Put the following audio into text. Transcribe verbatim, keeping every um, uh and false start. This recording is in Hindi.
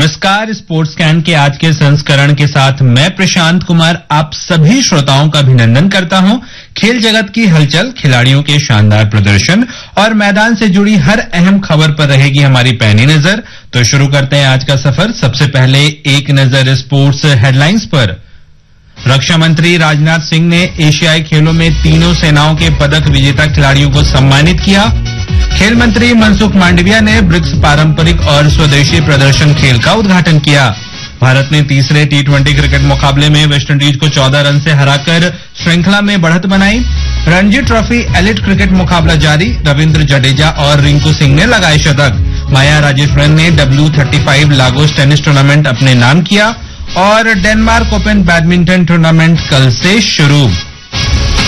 नमस्कार, स्पोर्ट्स कैन के आज के संस्करण के साथ मैं प्रशांत कुमार आप सभी श्रोताओं का अभिनंदन करता हूं। खेल जगत की हलचल, खिलाड़ियों के शानदार प्रदर्शन और मैदान से जुड़ी हर अहम खबर पर रहेगी हमारी पैनी नजर। तो शुरू करते हैं आज का सफर। सबसे पहले एक नजर स्पोर्ट्स हेडलाइंस पर। रक्षा मंत्री राजनाथ सिंह ने एशियाई खेलों में तीनों सेनाओं के पदक विजेता खिलाड़ियों को सम्मानित किया। खेल मंत्री मनसुख मांडविया ने ब्रिक्स पारंपरिक और स्वदेशी प्रदर्शन खेल का उद्घाटन किया। भारत ने तीसरे टी ट्वेंटी क्रिकेट मुकाबले में वेस्टइंडीज को चौदह रन से हराकर श्रृंखला में बढ़त बनाई। रणजी ट्रॉफी एलिट क्रिकेट मुकाबला जारी। रविंद्र जडेजा और रिंकू सिंह ने लगाए शतक। माया राजेश्वरन ने W thirty five Lagos tennis tournament अपने नाम किया और डेनमार्क ओपन बैडमिंटन टूर्नामेंट कल से शुरू।